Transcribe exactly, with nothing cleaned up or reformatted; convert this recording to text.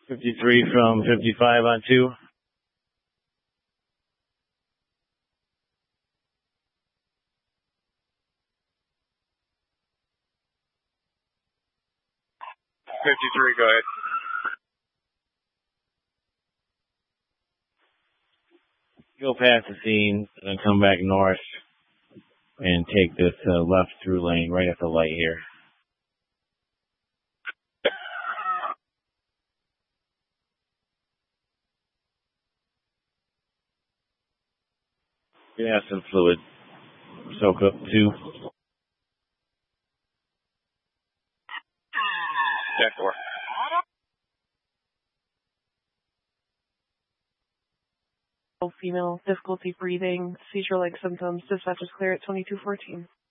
fifty-three from fifty-five on two. fifty-three, go ahead. Go past the scene and then come back north and take this uh, left through lane right at the light here. Gas and fluid. Soak up two. ten four. Female, difficulty breathing, seizure-like symptoms. Dispatch is clear at twenty-two fourteen.